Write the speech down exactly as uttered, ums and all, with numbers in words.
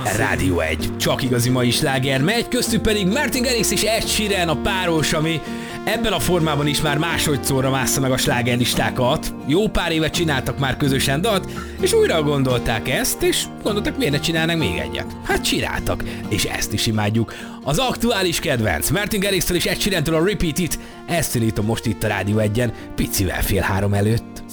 Rádió egy. Csak igazi mai sláger megy, köztük pedig Martin Garrix és Ed Sheeran a páros, ami ebben a formában is már másodszorra mássza meg a slágerlistákat. Jó pár évet csináltak már közösen dalt, és újra gondolták ezt, és gondoltak, miért ne csinálnánk még egyet. Hát csináltak, és ezt is imádjuk. Az aktuális kedvenc Martin Garrix-től és Ed Sheeran-től a Repeat It, ezt színítom most itt a Rádió egyen, picivel fél három előtt.